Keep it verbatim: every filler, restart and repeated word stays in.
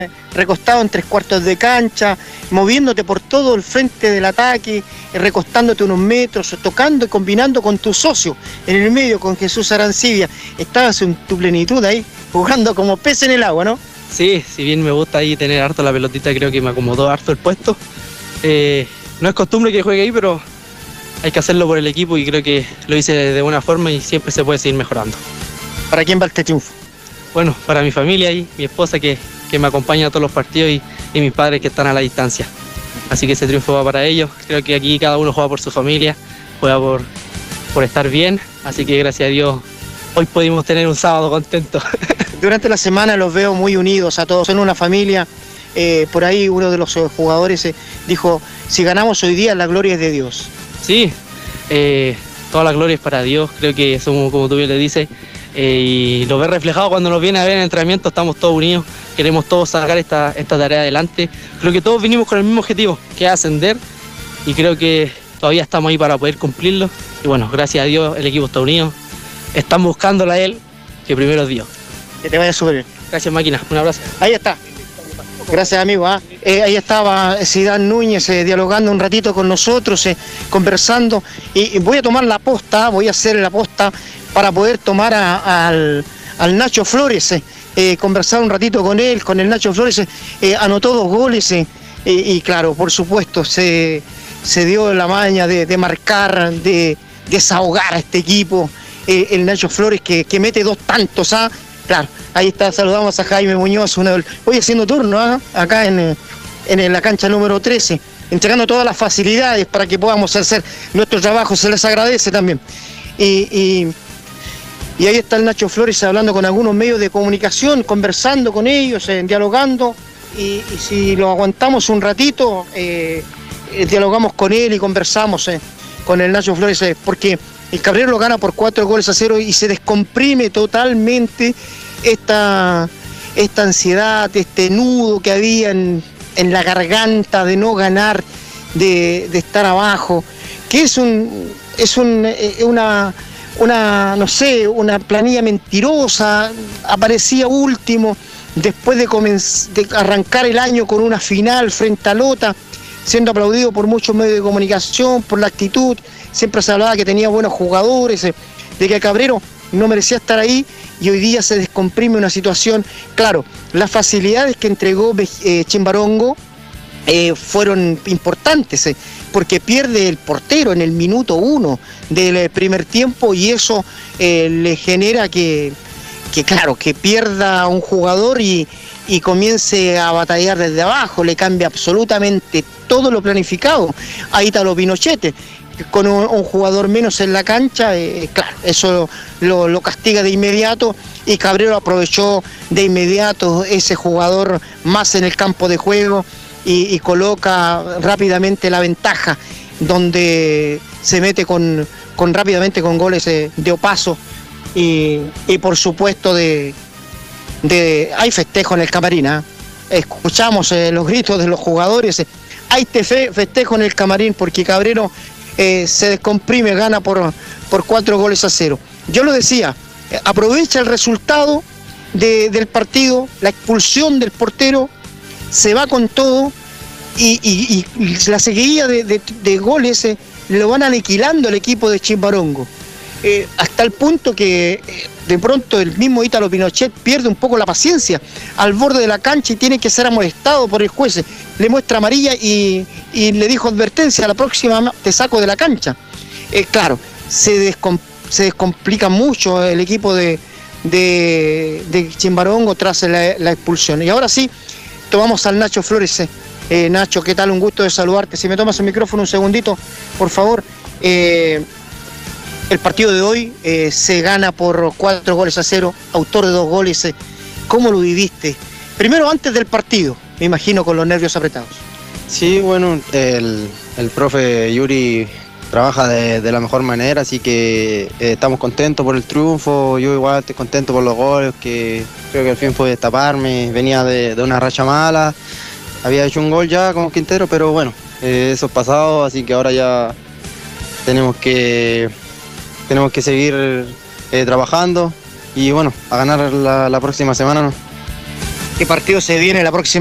recostado en tres cuartos de cancha, moviéndote por todo el frente del ataque, recostándote unos metros, tocando y combinando con tu socio en el medio, con Jesús Arancibia. Estabas en tu plenitud ahí, jugando como pez en el agua, ¿no? Sí, si bien me gusta ahí tener harto la pelotita, creo que me acomodó harto el puesto. Eh, no es costumbre que juegue ahí, pero hay que hacerlo por el equipo y creo que lo hice de buena forma y siempre se puede seguir mejorando. ¿Para quién va este triunfo? Bueno, para mi familia y mi esposa que, que me acompaña a todos los partidos y, y mis padres que están a la distancia. Así que ese triunfo va para ellos. Creo que aquí cada uno juega por su familia, juega por, por estar bien. Así que gracias a Dios hoy pudimos tener un sábado contento. Durante la semana los veo muy unidos a todos, son una familia. Eh, por ahí uno de los jugadores eh, dijo, si ganamos hoy día la gloria es de Dios. Sí, eh, toda la gloria es para Dios. Creo que somos, como tú bien le dices, Eh, y lo ves reflejado cuando nos viene a ver en el entrenamiento. Estamos todos unidos, queremos todos sacar esta, esta tarea adelante. Creo que todos vinimos con el mismo objetivo, que es ascender, y creo que todavía estamos ahí para poder cumplirlo. Y bueno, gracias a Dios el equipo está unido, están buscándola a él, que primero es Dios. Que te vaya súper bien. Gracias, máquina, un abrazo. Ahí está. Gracias, amigo. ¿eh? Eh, ahí estaba Zidane Núñez eh, dialogando un ratito con nosotros, eh, conversando. Y, y voy a tomar la posta, voy a hacer la posta para poder tomar a, a, al, al Nacho Flores, eh, eh, conversar un ratito con él, con el Nacho Flores. Eh, anotó dos goles eh, eh, y claro, por supuesto, se, se dio la maña de, de marcar, de desahogar a este equipo. Eh, el Nacho Flores que, que mete dos tantos, ¿ah? Claro, ahí está, saludamos a Jaime Muñoz, uno del, hoy haciendo turno ¿eh? acá en, en la cancha número trece, entregando todas las facilidades para que podamos hacer nuestro trabajo, se les agradece también. Y, y, y ahí está el Nacho Flores hablando con algunos medios de comunicación, conversando con ellos, eh, dialogando, y, y si lo aguantamos un ratito, eh, eh, dialogamos con él y conversamos eh, con el Nacho Flores, eh, porque el Cabrero lo gana por cuatro goles a cero y se descomprime totalmente esta, esta ansiedad, este nudo que había en, en la garganta de no ganar, de, de estar abajo, que es un es un, una, una, no sé, una planilla mentirosa. Aparecía último después de, de arrancar el año con una final frente a Lota, siendo aplaudido por muchos medios de comunicación, por la actitud. Siempre se hablaba que tenía buenos jugadores, de que Cabrero no merecía estar ahí, y hoy día se descomprime una situación. Claro, las facilidades que entregó eh, Chimbarongo eh, fueron importantes, eh, porque pierde el portero en el minuto uno del primer tiempo, y eso eh, le genera que, que, claro, que pierda un jugador y, y comience a batallar desde abajo. Le cambia absolutamente todo lo planificado a Ítalo Pinochet. Con un, un jugador menos en la cancha, eh, claro, eso lo, lo castiga de inmediato, y Cabrero aprovechó de inmediato ese jugador más en el campo de juego y, y coloca rápidamente la ventaja, donde se mete con, con rápidamente con goles de, de Opaso y, y por supuesto de, de hay festejo en el camarín, ¿eh? Escuchamos eh, los gritos de los jugadores, eh, hay fe, festejo en el camarín porque Cabrero Eh, se descomprime, gana por, por cuatro goles a cero. Yo lo decía, eh, aprovecha el resultado de, del partido, la expulsión del portero, se va con todo, y, y, y la seguidilla de, de, de goles eh, lo van aniquilando el equipo de Chimbarongo. Eh, hasta el punto que eh, de pronto el mismo Ítalo Pinochet pierde un poco la paciencia al borde de la cancha y tiene que ser amonestado por el juez. Le muestra amarilla y, y le dijo advertencia, a la próxima te saco de la cancha. Eh, claro, se, descom se descomplica mucho el equipo de, de, de Chimbarongo tras la, la expulsión. Y ahora sí, tomamos al Nacho Flores. Eh, Nacho, ¿qué tal? Un gusto de saludarte. Si me tomas el micrófono un segundito, por favor. Eh, El partido de hoy eh, se gana por cuatro goles a cero, autor de dos goles. Eh. ¿Cómo lo viviste? Primero, antes del partido, me imagino con los nervios apretados. Sí, bueno, el, el profe Yuri trabaja de, de la mejor manera, así que eh, estamos contentos por el triunfo. Yo igual estoy contento por los goles, que creo que al fin pude destaparme. Venía de, de una racha mala, había hecho un gol ya con Quintero, pero bueno, eh, eso es pasado, así que ahora ya tenemos que... Tenemos que seguir eh, trabajando y bueno, a ganar la, la próxima semana, ¿no? qué partido se viene la próxima